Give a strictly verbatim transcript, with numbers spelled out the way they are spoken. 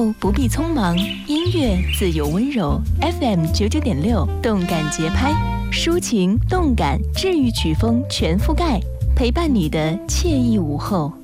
步不必匆忙，音乐自有温柔。F M 九九点六，动感节拍，抒情动感治愈曲风全覆盖，陪伴你的惬意午后。